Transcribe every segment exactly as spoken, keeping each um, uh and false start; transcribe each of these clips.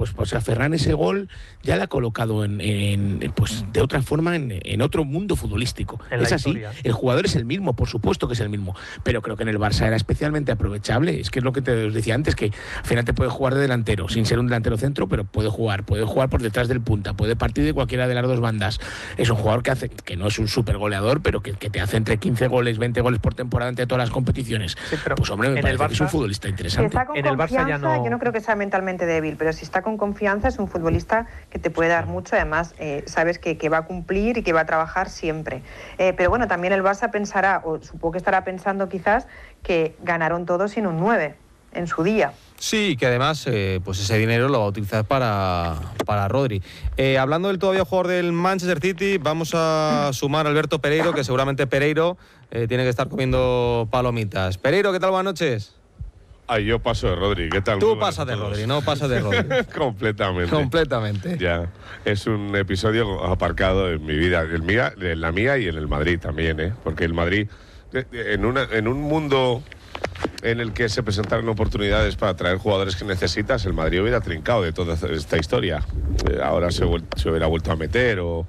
pues, pues a Ferran ese gol ya le ha colocado en, en pues de otra forma en, en otro mundo futbolístico. Es así, historia. El jugador es el mismo, por supuesto que es el mismo, pero creo que en el Barça era especialmente aprovechable. Es que es lo que te decía antes, que al final te puede jugar de delantero, sin ser un delantero centro, pero puede jugar, puede jugar por detrás del punta, puede partir de cualquiera de las dos bandas. Es un jugador que hace, que no es un super goleador, pero que, que te hace entre quince goles, veinte goles por temporada entre todas las competiciones. Sí, pues hombre, me parece Barça, que es un futbolista interesante. Si está con en el Barça ya no... Yo no creo que sea mentalmente débil, pero si está con confianza es un futbolista que te puede dar mucho, además eh, sabes que, que va a cumplir y que va a trabajar siempre. Eh, pero bueno, también el Barça pensará, o supongo que estará pensando quizás, que ganaron todos sin un nueve en su día. Sí, que además eh, pues ese dinero lo va a utilizar para, para Rodri. Eh, hablando del todavía jugador del Manchester City, vamos a sumar a Alberto Pereiro, que seguramente Pereiro eh, tiene que estar comiendo palomitas. Pereiro, ¿qué tal? Buenas noches. Ay, yo paso de Rodri, ¿qué tal? Tú pasas de Rodri, no pasas de Rodri. Completamente. Completamente. Ya, es un episodio aparcado en mi vida, en, mía, en la mía y en el Madrid también, ¿eh? Porque el Madrid, en, una, en un mundo en el que se presentaron oportunidades para traer jugadores que necesitas, el Madrid hubiera trincado de toda esta historia. Eh, ahora se, se hubiera vuelto a meter o...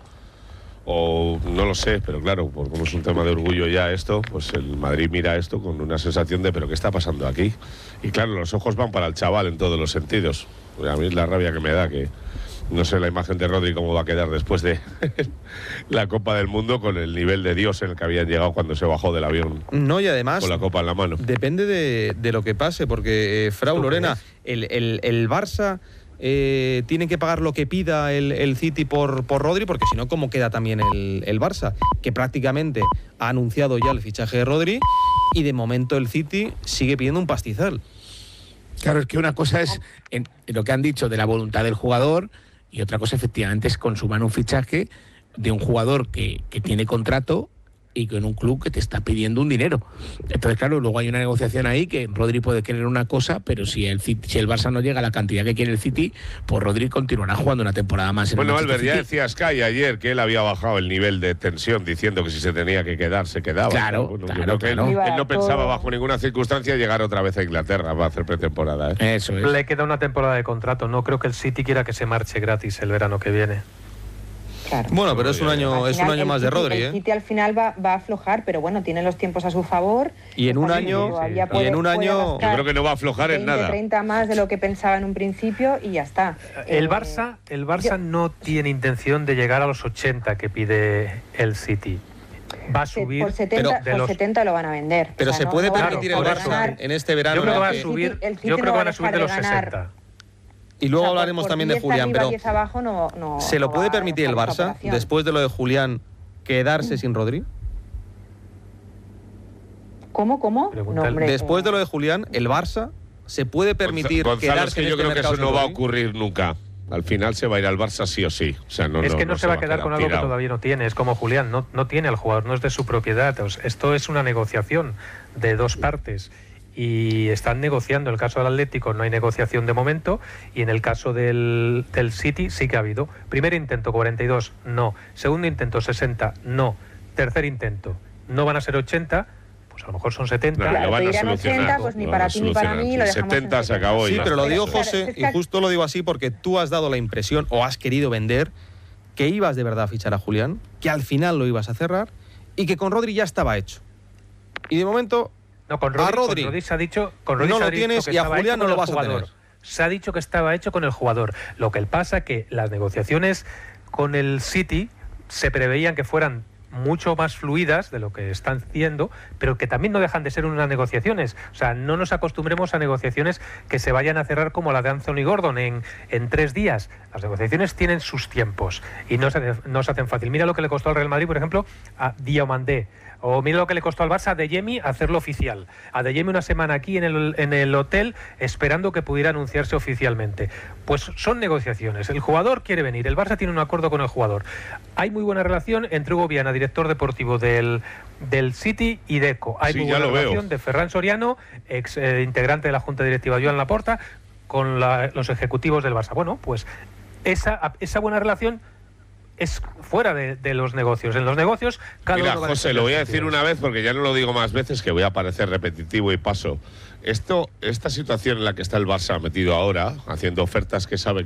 o no lo sé, pero claro, como es un tema de orgullo ya esto, pues el Madrid mira esto con una sensación de ¿pero qué está pasando aquí? Y claro, los ojos van para el chaval en todos los sentidos. A mí es la rabia que me da, que no sé la imagen de Rodri cómo va a quedar después de la Copa del Mundo con el nivel de Dios en el que habían llegado cuando se bajó del avión. No, y además con la Copa en la mano. Depende de, de lo que pase, porque eh, Frau Lorena, el, el, el Barça... Eh, tienen que pagar lo que pida el, el City por, por Rodri, porque si no, ¿cómo queda también el, el Barça? Que prácticamente ha anunciado ya el fichaje de Rodri y de momento el City sigue pidiendo un pastizal. Claro, es que una cosa es en, en lo que han dicho de la voluntad del jugador y otra cosa efectivamente es consumar un fichaje de un jugador que, que tiene contrato y con un club que te está pidiendo un dinero. Entonces, claro, luego hay una negociación ahí que Rodri puede querer una cosa, pero si el City, si el Barça no llega a la cantidad que quiere el City, pues Rodri continuará jugando una temporada más en bueno, el Albert, City. ya decía Sky ayer que él había bajado el nivel de tensión diciendo que si se tenía que quedar, se quedaba. Claro, bueno, claro, que claro. Él, él no pensaba bajo ninguna circunstancia llegar otra vez a Inglaterra para hacer pretemporada, ¿eh? Eso es. Le queda una temporada de contrato. No creo que el City quiera que se marche gratis el verano que viene. Claro. Bueno, pero es un año, es un año más de Rodri, ¿eh? El City al final va, va a aflojar, pero bueno, tiene los tiempos a su favor. Y en un año, sí, y en un año, yo creo que no va a aflojar veinte, en nada. treinta más de lo que pensaba en un principio y ya está. El eh, Barça, el Barça yo, no tiene intención de llegar a los ochenta que pide el City. Va a subir, por setenta, pero por setenta lo van a vender. Pero o sea, se no, puede no permitir claro, el Barça en este verano. Yo creo que va a que... subir, el City yo creo no que va van a subir de los sesenta. Y luego o sea, hablaremos por también de diez Julián, arriba, pero diez abajo no, no, ¿se lo no puede va permitir el Barça, después de lo de Julián, quedarse sin Rodri? ¿Cómo, cómo? No, hombre, después eh... de lo de Julián, el Barça se puede permitir Gonzalo, quedarse es que en yo este creo que eso mercado no va a sin Rodri? ocurrir nunca. Al final se va a ir al Barça sí o sí. O sea, no, es no, que no, no se va a quedar con algo tirado. Que todavía no tiene. Es como Julián, no, no tiene al jugador, no es de su propiedad. Esto es una negociación de dos partes. Y están negociando. En el caso del Atlético no hay negociación de momento, y en el caso del, del City sí que ha habido. Primer intento, cuarenta y dos, no. Segundo intento, sesenta, no. Tercer intento, no van a ser ochenta, pues a lo mejor son setenta. No, claro, lo van a solucionar, solucionar. pues ni Lo para van a ti ni para mí lo dejamos setenta en se acabó. Sí, ya. pero lo digo, Pero, José, claro, es y que... justo lo digo así porque tú has dado la impresión, o has querido vender, que ibas de verdad a fichar a Julián, que al final lo ibas a cerrar, y que con Rodri ya estaba hecho. Y de momento... No, con Rodri, a Rodri, con Rodri se ha dicho, con Rodri no se ha lo dicho tienes que y a estaba Julián hecho no con lo el vas a jugador. tener. Se ha dicho que estaba hecho con el jugador. Lo que pasa que las negociaciones con el City se preveían que fueran mucho más fluidas de lo que están siendo, pero que también no dejan de ser unas negociaciones. O sea, no nos acostumbremos a negociaciones que se vayan a cerrar como la de Anthony Gordon en, en tres días. Las negociaciones tienen sus tiempos y no se, no se hacen fácil. Mira lo que le costó al Real Madrid, por ejemplo, a Diomandé. O mira lo que le costó al Barça a Adeyemi hacerlo oficial. A Adeyemi una semana aquí en el, en el hotel esperando que pudiera anunciarse oficialmente. Pues son negociaciones. El jugador quiere venir. El Barça tiene un acuerdo con el jugador. Hay muy buena relación entre Hugo Viana, director deportivo del, del City, y Deco. Hay Sí, muy ya buena lo relación veo. de Ferran Soriano, ex eh, integrante de la Junta Directiva Joan Laporta, con la, los ejecutivos del Barça. Bueno, pues esa, esa buena relación es fuera de, de los negocios. En los negocios, cada Mira, uno va José, a lo voy a decir una vez porque ya no lo digo más veces, que voy a parecer repetitivo y paso. Esto, esta situación en la que está el Barça metido ahora, haciendo ofertas que sabe que